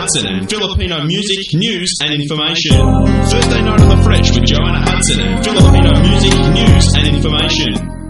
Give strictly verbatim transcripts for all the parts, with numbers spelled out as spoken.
Hudson and Filipino music, news and information. Thursday night on The Fresh with Joanna Hudson and Filipino music, news and information.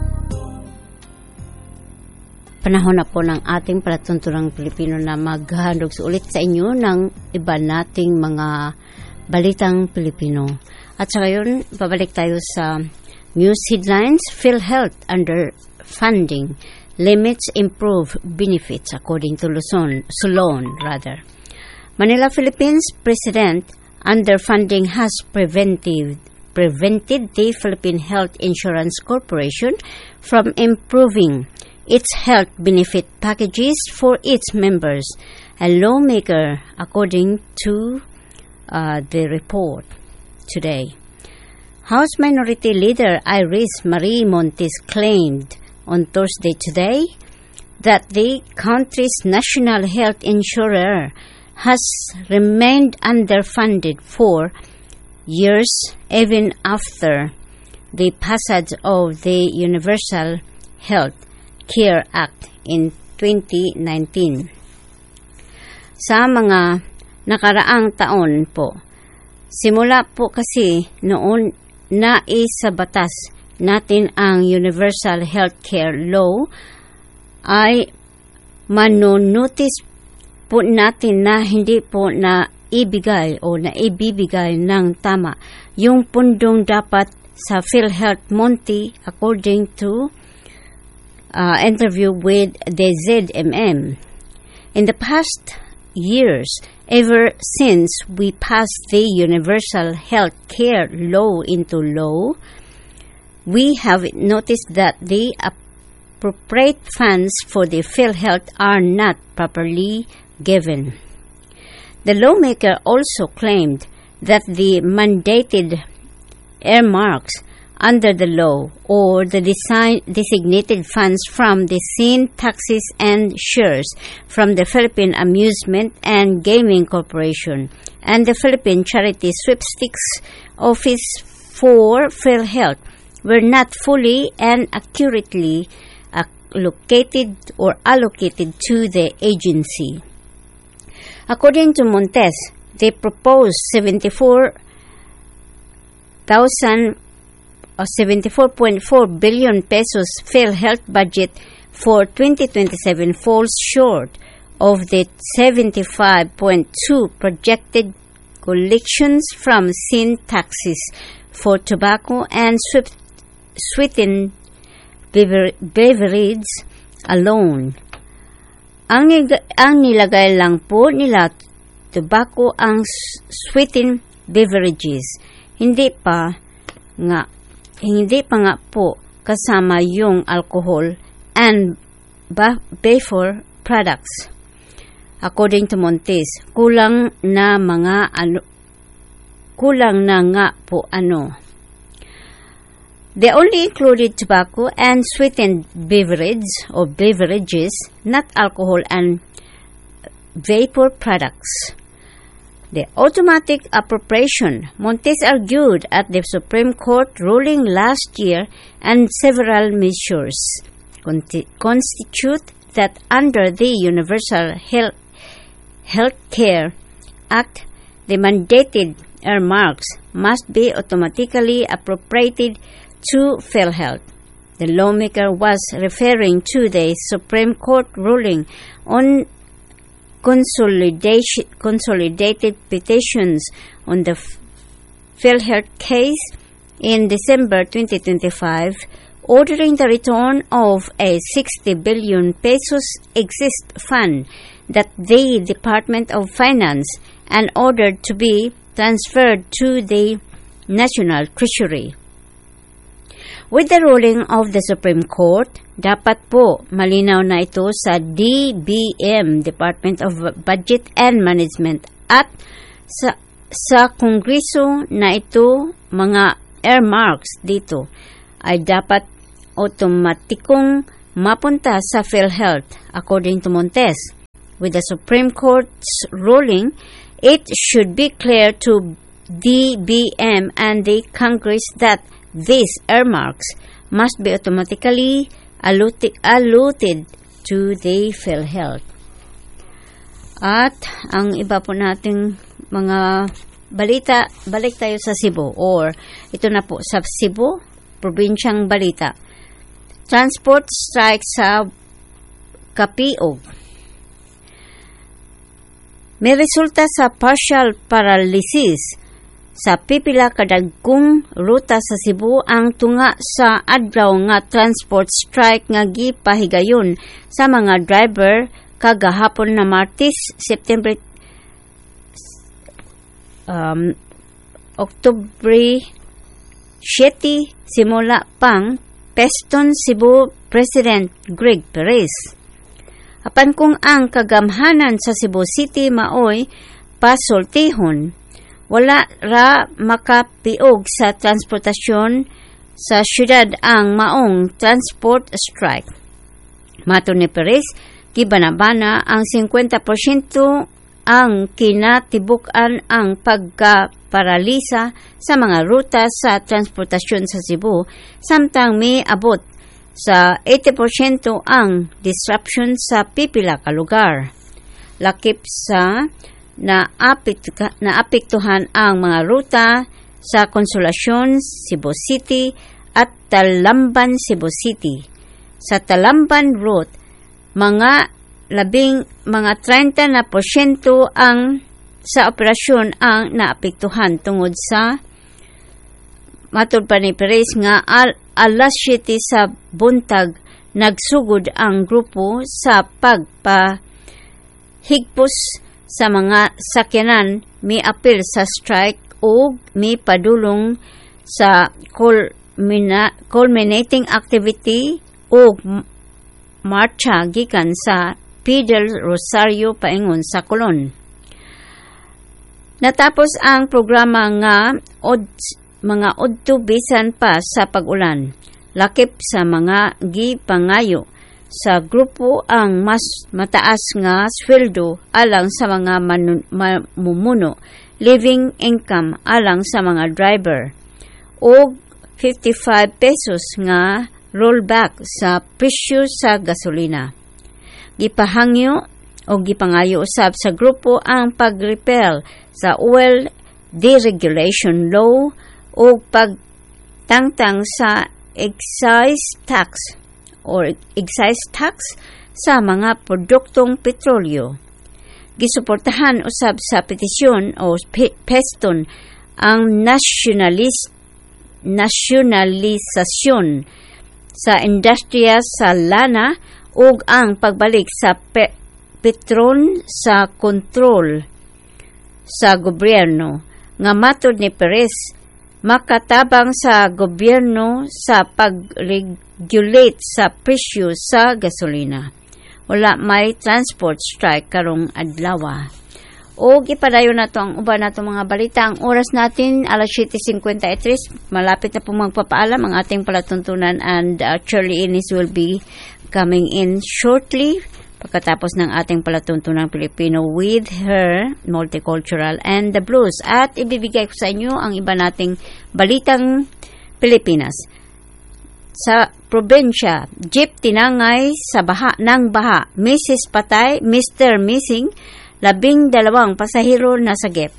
Panahon na po ng ating palatuntunang Pilipino na maghandog ulit sa inyo ng iba nating mga balitang Pilipino. At sa ngayon, babalik tayo sa news headlines. PhilHealth under funding limits improve benefits according to Luzon, Solon rather. Manila, Philippines President underfunding has prevented prevented the Philippine Health Insurance Corporation from improving its health benefit packages for its members, a lawmaker, according to uh, the report today. House Minority Leader Iris Marie Montes claimed on Thursday today that the country's national health insurer has remained underfunded for years even after the passage of the Universal Health Care Act in twenty nineteen. Sa mga nakaraang taon po, simula po kasi noon na isa batas natin ang Universal Healthcare Law, ay manonotice po natin na hindi po na ibigay o na ibibigay ng tama yung pundong dapat sa PhilHealth Monte according to uh, interview with the Z M M. In the past years, ever since we passed the Universal Healthcare Law into law, we have noticed that the appropriate funds for the PhilHealth are not properly given. The lawmaker also claimed that the mandated earmarks under the law or the design, designated funds from the sin taxes and shares from the Philippine Amusement and Gaming Corporation and the Philippine Charity Sweepstakes Office for PhilHealth were not fully and accurately allocated or allocated to the agency. According to Montes, the proposed seventy-four thousand or seventy-four point four billion pesos PhilHealth budget for twenty twenty-seven falls short of the seventy-five point two projected collections from sin taxes for tobacco and sweet sweetened bever- beverage alone. Ang, ang nilagay lang po nila tobacco ang sweetened beverages. Hindi pa nga hindi pa nga po kasama yung alcohol and vapor products. According to Montes, kulang na mga ano kulang na nga po ano. They only included tobacco and sweetened beverage or beverages, not alcohol and vapor products. The automatic appropriation, Montes argued at the Supreme Court ruling last year, and several measures constitute that under the Universal Health Healthcare Act, the mandated earmarks must be automatically appropriated to PhilHealth. The lawmaker was referring to the Supreme Court ruling on consolidation, consolidated petitions on the PhilHealth case in December twenty twenty-five, ordering the return of a sixty billion pesos exist fund that the Department of Finance and ordered to be transferred to the National Treasury. With the ruling of the Supreme Court, dapat po malinaw na ito sa D B M, Department of Budget and Management, at sa, sa Kongreso na ito, mga earmarks dito ay dapat otomatikong mapunta sa PhilHealth, according to Montes. With the Supreme Court's ruling, it should be clear to D B M and the Congress that these earmarks must be automatically allotted to the PhilHealth. At ang iba po nating mga balita, balik tayo sa Cebu, or ito na po sa Cebu, probinsyang balita. Transport strike sa Kapiog. May resulta sa partial paralysis sa pipila kadagkong ruta sa Cebu ang tunga sa adlaw nga transport strike nga gipahigayon sa mga driver kagahapon na Martes, September um, Oktubre siyete simula pang Peston Cebu President Greg Perez. Apan kung ang kagamhanan sa Cebu City maoy pasultihon, wala ra makapiog sa transportasyon sa syudad ang maong transport strike. Mato ni Perez, gibanabana ang fifty percent ang kinatibukan ang pagkaparalisa sa mga ruta sa transportasyon sa Cebu, samtang may abot sa eighty percent ang disruption sa pipila ka lugar. Lakip sa naapektuhan ang mga ruta sa Consolacion, Cebu City at Talamban, Cebu City. Sa Talamban route, mga labing mga thirty na porsyento ang sa operasyon ang naapektuhan tungod sa matud pa ni Perez nga al, alas siyete sa buntag nagsugod ang grupo sa pagpahigpos sa mga sakyanan mi apil sa strike o mi padulong sa culmina, culminating activity o marcha gikan sa P. del Rosario paingon sa Colon. Natapos ang programa nga od, mga odto bisan pa sa pag-ulan. Lakip sa mga gipangayo sa grupo ang mas mataas nga sweldo alang sa mga manu- mamumuno, living income alang sa mga driver, o fifty-five pesos nga rollback sa presyo sa gasolina. Gipahangyo o gipangayo usab sa grupo ang pag-repeal sa oil deregulation law o pagtangtang sa excise tax or excise tax sa mga produktong petrolyo. Gisuportahan usab sa petisyon o Peston ang nationalist nationalisasyon sa industriya sa lana ug ang pagbalik sa pe- petron sa kontrol sa gobyerno nga matud ni Perez makatabang sa gobyerno sa pag-regulate sa presyo sa gasolina. Wala may transport strike karong adlaw. O gipadayon na to ang uban nato mga balita. Ang oras natin alas siyete fifty-three. Malapit na po magpapaalam ang ating palatuntunan, and uh, Shirley Innis will be coming in shortly pagkatapos ng ating palatuntunang Pilipino with her multicultural and the blues. At ibibigay ko sa inyo ang iba nating balitang Pilipinas. Sa probinsya, jeep tinangay sa baha ng baha. Missus patay, Mister missing, labing dalawang pasahero nasagip.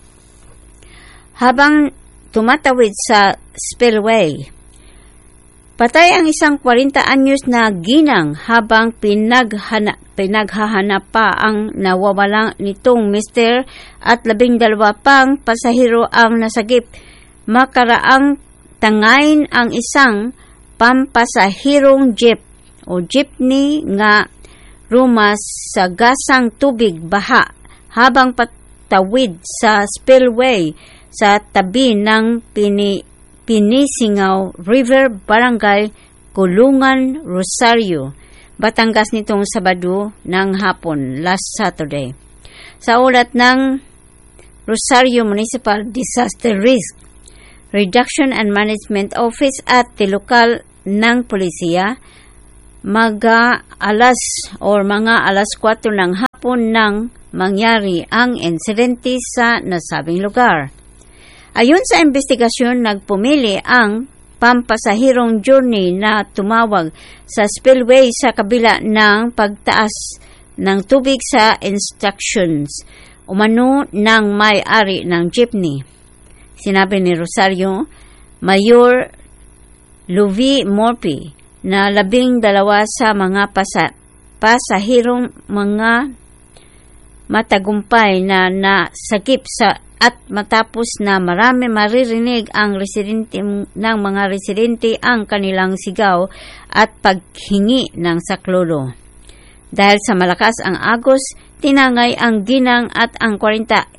Habang tumatawid sa spillway, patay ang isang forty anyos na ginang habang pinaghana, pinaghahanap pa ang nawawala nitong mister at labing dalawa pang pasahero ang nasagip. Makaraang tangayin ang isang pampasahirong jeep o jeepney nga rumas sa gasang tubig baha habang patawid sa spillway sa tabi ng pini Pinisingaw River, Barangay Kulungan, Rosario, Batangas nitong Sabado ng hapon, last Saturday. Sa ulat ng Rosario Municipal Disaster Risk Reduction and Management Office at tilokal ng polisiya, mga alas or mga alas kwatro ng hapon nang mangyari ang insidente sa nasabing lugar. Ayon sa investigasyon, nagpumili ang pampasahirong journey na tumawag sa spillway sa kabila ng pagtaas ng tubig sa instructions umano ng may-ari ng jeepney. Sinabi ni Rosario Mayor Louie Morphy na labing dalawa sa mga pasa, pasahirong mga matagumpay na nasagip sa at matapos na marami maririnig ang residente ng mga residente ang kanilang sigaw at paghingi ng saklodo. Dahil sa malakas ang agos, tinangay ang ginang at ang forty-four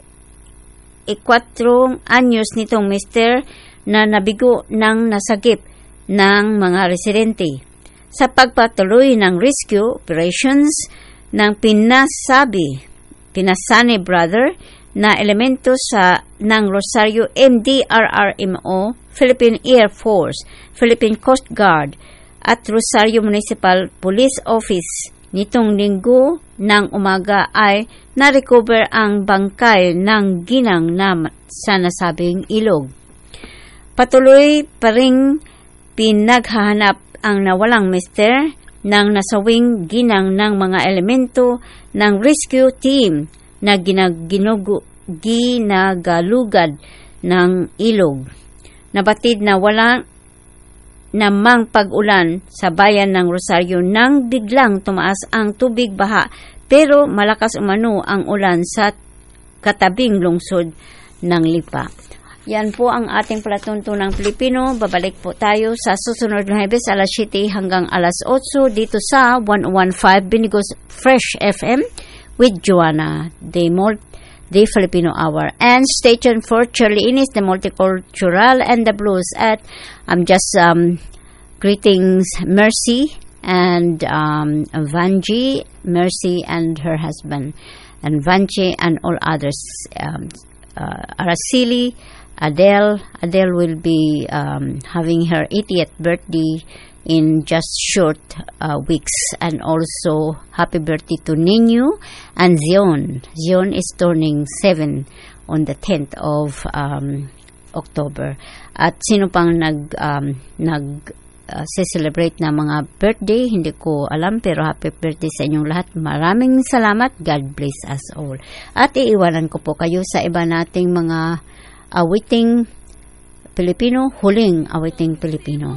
anyos nitong mister na nabigo ng nasagip ng mga residente. Sa pagpatuloy ng rescue operations ng pinasabi, pinasani brother na elemento sa ng Rosario M D R R M O, Philippine Air Force, Philippine Coast Guard at Rosario Municipal Police Office nitong linggo ng umaga ay na-recover ang bangkay ng ginang na sa nasabing ilog. Patuloy pa ring pinaghahanap ang nawalang mister ng nasawing ginang ng mga elemento ng rescue team na ginag-ginugo, ginagalugad ng ilog. Nabatid na wala namang pag-ulan sa bayan ng Rosario nang biglang tumaas ang tubig baha pero malakas umano ang ulan sa katabing lungsod ng Lipa. Yan po ang ating palatuntunang Pilipino. Babalik po tayo sa susunod na Huwebes alas siyete hanggang alas otso dito sa one oh one point five Binigos Fresh F M with Joanna, the, Mul- the Filipino Hour. And stay tuned for Charlie Inis, the Multicultural and the Blues. At I'm just um, greetings Mercy and um, Vanji, Mercy and her husband, and Vanji and all others. Um, uh, Araceli, Adele. Adele will be um, having her eightieth birthday in just short uh, weeks. And also, happy birthday to Nino and Zion. Zion is turning seven on the tenth of um, October. At sino pang nag, um, nag uh, celebrate na mga birthday, hindi ko alam, pero happy birthday sa inyong lahat. Maraming salamat. God bless us all. At iiwanan ko po kayo sa iba nating mga awiting Pilipino, huling awiting Pilipino.